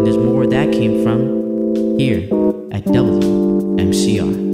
And there's more where that came from here at WMCR.